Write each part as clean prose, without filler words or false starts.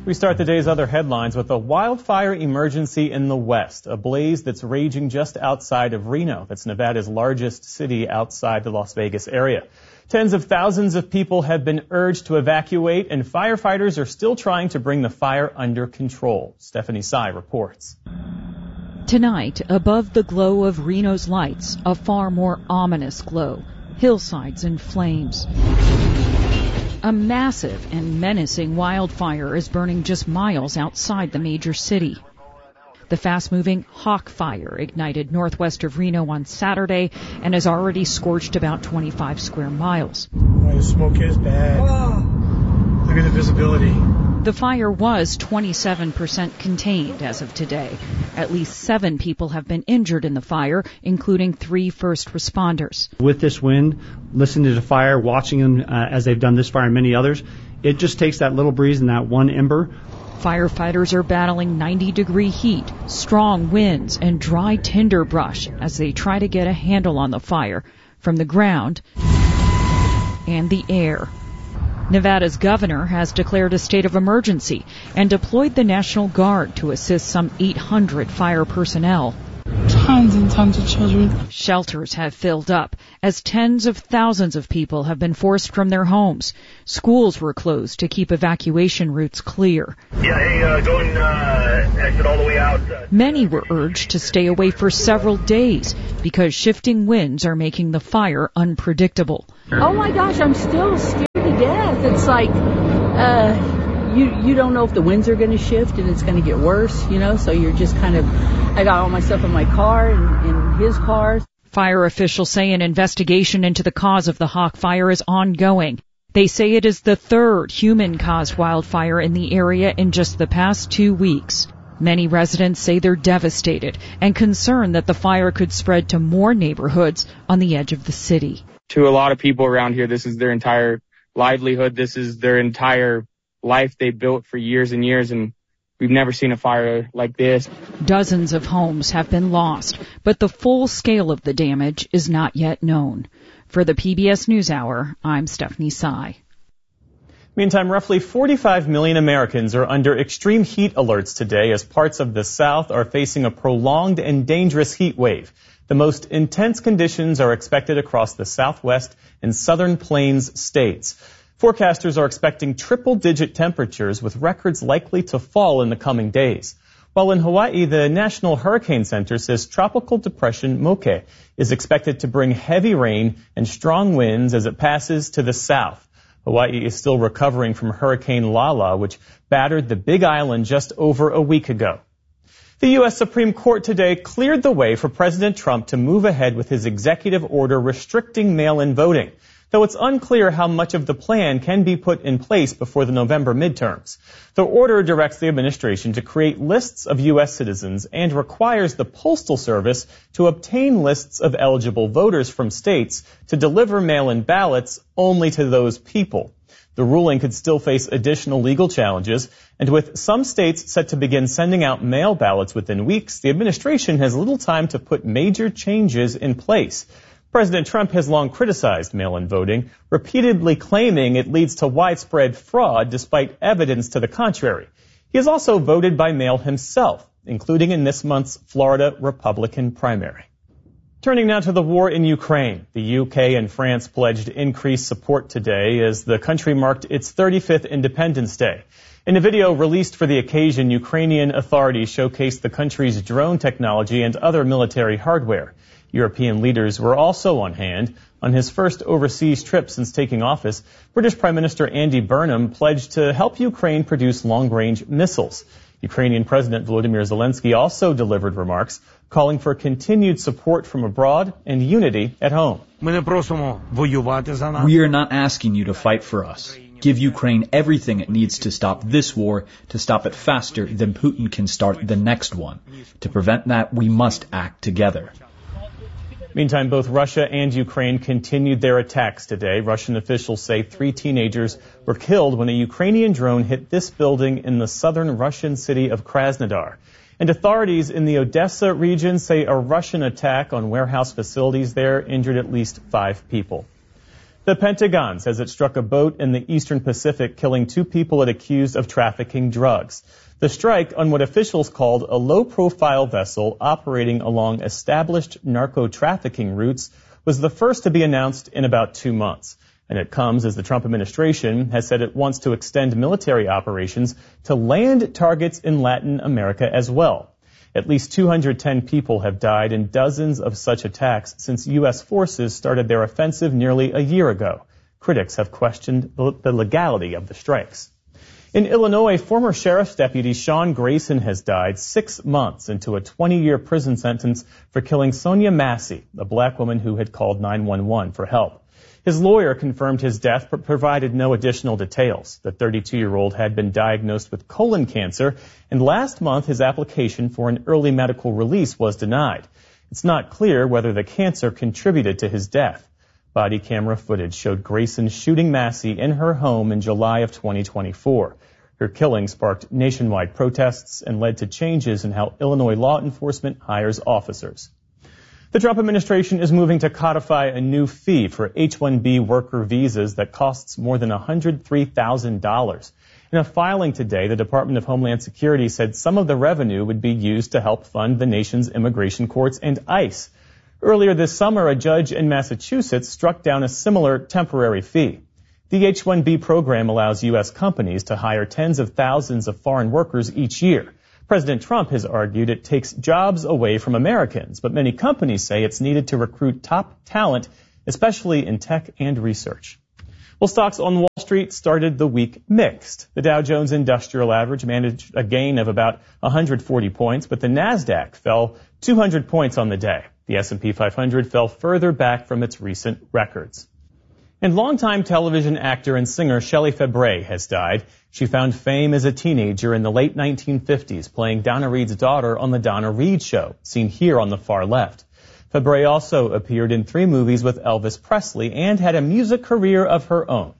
We start the day's other headlines with a wildfire emergency in the west, a blaze that's raging just outside of Reno. That's Nevada's largest city outside the Las Vegas area. Tens of thousands of people have been urged to evacuate, and firefighters are still trying to bring the fire under control. Stephanie Tsai reports. Tonight, above the glow of Reno's lights, a far more ominous glow. Hillsides in flames. A massive and menacing wildfire is burning just miles outside the major city. The fast-moving Hawk Fire ignited northwest of Reno on Saturday and has already scorched about 25 square miles. The smoke is bad. Look at the visibility. The fire was 27% contained as of today. At least 7 people have been injured in the fire, including 3 first responders. With this wind, listening to the fire, watching them as they've done this fire and many others, it just takes that little breeze and that one ember. Firefighters are battling 90-degree heat, strong winds, and dry tinder brush as they try to get a handle on the fire from the ground and the air. Nevada's governor has declared a state of emergency and deployed the National Guard to assist some 800 fire personnel. Tons and tons of children. Shelters have filled up as tens of thousands of people have been forced from their homes. Schools were closed to keep evacuation routes clear. Going exit all the way out. Many were urged to stay away for several days because shifting winds are making the fire unpredictable. Oh my gosh, I'm still scared to death. It's like, you don't know if the winds are going to shift and it's going to get worse, so you're just kind of, I got all my stuff in my car and in his car. Fire officials say an investigation into the cause of the Hawk Fire is ongoing. They say it is the 3rd human-caused wildfire in the area in just the past 2 weeks. Many residents say they're devastated and concerned that the fire could spread to more neighborhoods on the edge of the city. To a lot of people around here, this is their entire livelihood. This is their entire life they built for years and years, and we've never seen a fire like this. Dozens of homes have been lost, but the full scale of the damage is not yet known. For the PBS NewsHour, I'm Stephanie Tsai. Meantime, roughly 45 million Americans are under extreme heat alerts today as parts of the South are facing a prolonged and dangerous heat wave. The most intense conditions are expected across the Southwest and Southern Plains states. Forecasters are expecting triple-digit temperatures with records likely to fall in the coming days. While in Hawaii, the National Hurricane Center says Tropical Depression Moke is expected to bring heavy rain and strong winds as it passes to the south. Hawaii is still recovering from Hurricane Lala, which battered the Big Island just over a week ago. The U.S. Supreme Court today cleared the way for President Trump to move ahead with his executive order restricting mail-in voting, though it's unclear how much of the plan can be put in place before the November midterms. The order directs the administration to create lists of U.S. citizens and requires the Postal Service to obtain lists of eligible voters from states to deliver mail-in ballots only to those people. The ruling could still face additional legal challenges, and with some states set to begin sending out mail ballots within weeks, the administration has little time to put major changes in place. President Trump has long criticized mail-in voting, repeatedly claiming it leads to widespread fraud despite evidence to the contrary. He has also voted by mail himself, including in this month's Florida Republican primary. Turning now to the war in Ukraine. The UK and France pledged increased support today as the country marked its 35th Independence Day. In a video released for the occasion, Ukrainian authorities showcased the country's drone technology and other military hardware. European leaders were also on hand. On his first overseas trip since taking office, British Prime Minister Andy Burnham pledged to help Ukraine produce long-range missiles. Ukrainian President Volodymyr Zelensky also delivered remarks calling for continued support from abroad and unity at home. We are not asking you to fight for us. Give Ukraine everything it needs to stop this war, to stop it faster than Putin can start the next one. To prevent that, we must act together. Meantime, both Russia and Ukraine continued their attacks today. Russian officials say 3 teenagers were killed when a Ukrainian drone hit this building in the southern Russian city of Krasnodar. And authorities in the Odessa region say a Russian attack on warehouse facilities there injured at least 5 people. The Pentagon says it struck a boat in the eastern Pacific, killing 2 people it accused of trafficking drugs. The strike on what officials called a low-profile vessel operating along established narco-trafficking routes was the first to be announced in about 2 months. And it comes as the Trump administration has said it wants to extend military operations to land targets in Latin America as well. At least 210 people have died in dozens of such attacks since U.S. forces started their offensive nearly a year ago. Critics have questioned the legality of the strikes. In Illinois, former sheriff's deputy Sean Grayson has died 6 months into a 20-year prison sentence for killing Sonia Massey, a black woman who had called 911 for help. His lawyer confirmed his death but provided no additional details. The 32-year-old had been diagnosed with colon cancer, and last month his application for an early medical release was denied. It's not clear whether the cancer contributed to his death. Body camera footage showed Grayson shooting Massey in her home in July of 2024. Her killing sparked nationwide protests and led to changes in how Illinois law enforcement hires officers. The Trump administration is moving to codify a new fee for H-1B worker visas that costs more than $103,000. In a filing today, the Department of Homeland Security said some of the revenue would be used to help fund the nation's immigration courts and ICE. Earlier this summer, a judge in Massachusetts struck down a similar temporary fee. The H-1B program allows U.S. companies to hire tens of thousands of foreign workers each year. President Trump has argued it takes jobs away from Americans, but many companies say it's needed to recruit top talent, especially in tech and research. Well, stocks on Wall Street started the week mixed. The Dow Jones Industrial Average managed a gain of about 140 points, but the Nasdaq fell 200 points on the day. The S&P 500 fell further back from its recent records. And longtime television actor and singer Shelley Fabares has died. She found fame as a teenager in the late 1950s, playing Donna Reed's daughter on The Donna Reed Show, seen here on the far left. Fabares also appeared in 3 movies with Elvis Presley and had a music career of her own.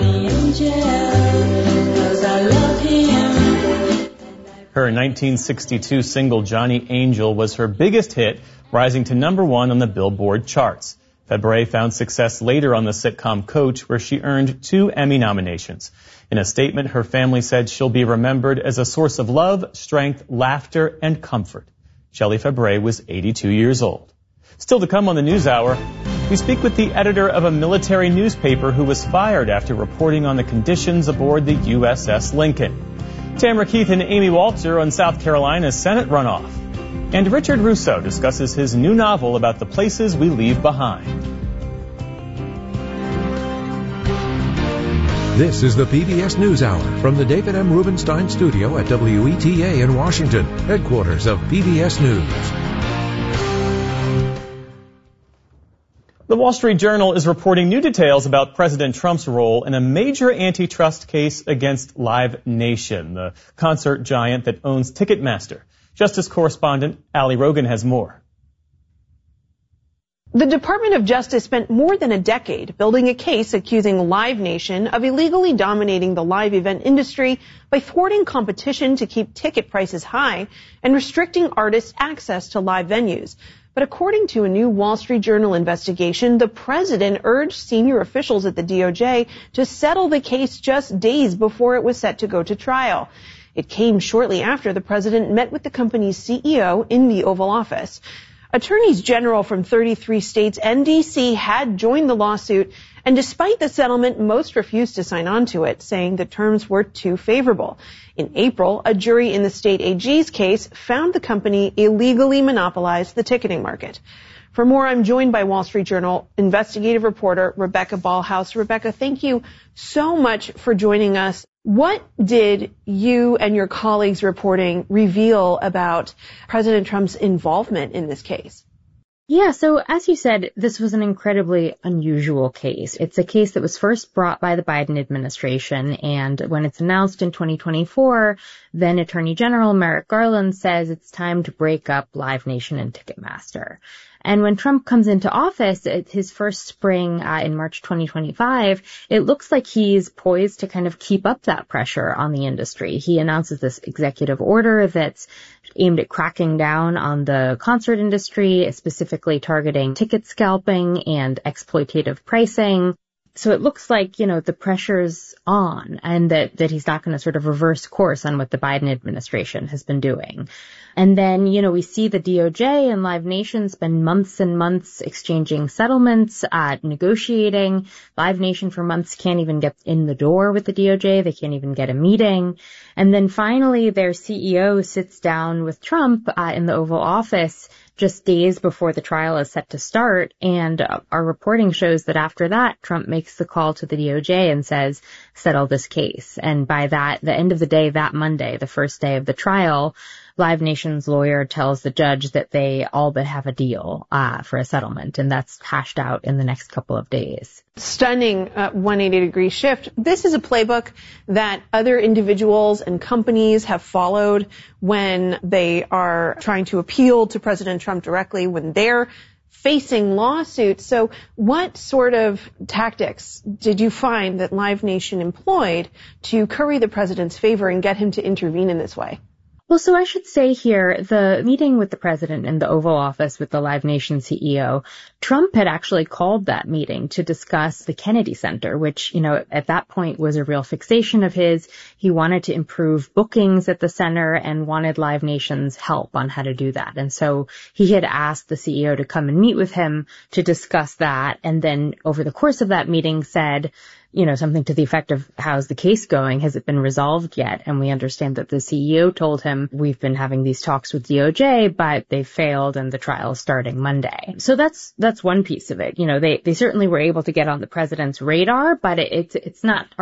Her 1962 single Johnny Angel was her biggest hit, rising to #1 on the Billboard charts. Fabares found success later on the sitcom Coach, where she earned 2 Emmy nominations. In a statement, her family said she'll be remembered as a source of love, strength, laughter, and comfort. Shelley Fabares was 82 years old. Still to come on the NewsHour, we speak with the editor of a military newspaper who was fired after reporting on the conditions aboard the USS Lincoln. Tamara Keith and Amy Walter on South Carolina's Senate runoff. And Richard Russo discusses his new novel about the places we leave behind. This is the PBS NewsHour from the David M. Rubenstein studio at WETA in Washington, headquarters of PBS News. The Wall Street Journal is reporting new details about President Trump's role in a major antitrust case against Live Nation, the concert giant that owns Ticketmaster. Justice correspondent Ali Rogan has more. The Department of Justice spent more than a decade building a case accusing Live Nation of illegally dominating the live event industry by thwarting competition to keep ticket prices high and restricting artists' access to live venues. But according to a new Wall Street Journal investigation, the president urged senior officials at the DOJ to settle the case just days before it was set to go to trial. It came shortly after the president met with the company's CEO in the Oval Office. Attorneys general from 33 states and D.C. had joined the lawsuit, and despite the settlement, most refused to sign on to it, saying the terms were too favorable. In April, a jury in the state AG's case found the company illegally monopolized the ticketing market. For more, I'm joined by Wall Street Journal investigative reporter Rebecca Ballhaus. Rebecca, thank you so much for joining us. What did you and your colleagues' reporting reveal about President Trump's involvement in this case? Yeah, so as you said, this was an incredibly unusual case. It's a case that was first brought by the Biden administration, and when it's announced in 2024, then Attorney General Merrick Garland says it's time to break up Live Nation and Ticketmaster. And when Trump comes into office, at his first spring in March 2025, it looks like he's poised to kind of keep up that pressure on the industry. He announces this executive order that's aimed at cracking down on the concert industry, specifically targeting ticket scalping and exploitative pricing. So it looks like, the pressure's on and that he's not going to sort of reverse course on what the Biden administration has been doing. And then, we see the DOJ and Live Nation spend months and months exchanging settlements, negotiating. Live Nation for months can't even get in the door with the DOJ. They can't even get a meeting. And then finally, their CEO sits down with Trump in the Oval Office just days before the trial is set to start. And our reporting shows that after that, Trump makes the call to the DOJ and says, settle this case. And by the end of the day, that Monday, the first day of the trial, Live Nation's lawyer tells the judge that they all but have a deal for a settlement, and that's hashed out in the next couple of days. Stunning 180-degree shift. This is a playbook that other individuals and companies have followed when they are trying to appeal to President Trump directly, when they're facing lawsuits. So what sort of tactics did you find that Live Nation employed to curry the president's favor and get him to intervene in this way? Well, so I should say here, the meeting with the president in the Oval Office with the Live Nation CEO, Trump had actually called that meeting to discuss the Kennedy Center, which, at that point was a real fixation of his. He wanted to improve bookings at the center and wanted Live Nation's help on how to do that. And so he had asked the CEO to come and meet with him to discuss that. And then over the course of that meeting said, something to the effect of, how's the case going? Has it been resolved yet? And we understand that the CEO told him, we've been having these talks with DOJ, but they failed and the trial is starting Monday. So that's one piece of it. They certainly were able to get on the president's radar, but it's not